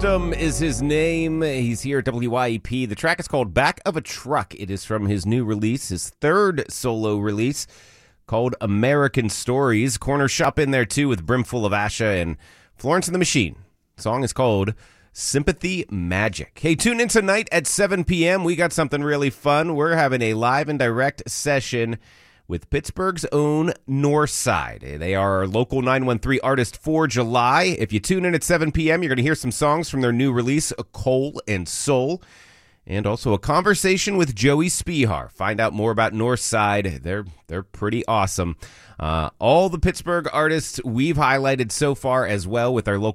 System is his name. He's here at WYEP. The track is called Back of a Truck. It is from his new release, his third solo release, called American Stories. Corner shop in there, too, with Brimful of Asha and Florence and the Machine. The song is called Sympathy Magic. Hey, tune in tonight at 7 p.m. We got something really fun. We're having a live and direct session with Pittsburgh's own Northside. They are our local 913 artist for July. If you tune in at 7 p.m., you're going to hear some songs from their new release, Coal and Soul, and also a conversation with Joey Spihar. Find out more about Northside. They're pretty awesome. All the Pittsburgh artists we've highlighted so far as well with our local